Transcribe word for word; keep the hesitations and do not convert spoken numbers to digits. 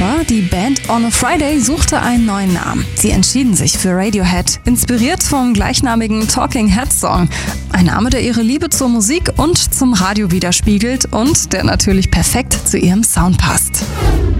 aber die Band On a Friday suchte einen neuen Namen. Sie entschieden sich für Radiohead, inspiriert vom gleichnamigen Talking Heads Song. Ein Name, der ihre Liebe zur Musik und zum Radio widerspiegelt und der natürlich perfekt zu ihrem Sound passt.